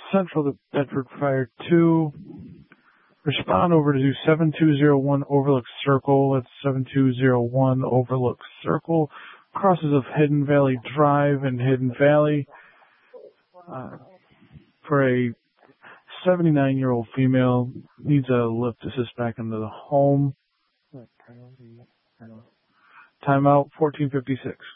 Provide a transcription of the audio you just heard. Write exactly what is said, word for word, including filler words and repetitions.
Central to Bedford Fire two. Respond over to seven two zero one Overlook Circle. That's seven two zero one Overlook Circle. Crosses of Hidden Valley Drive and Hidden Valley. Uh, for a seventy-nine-year-old female, needs a lift assist back into the home. Timeout fourteen fifty-six.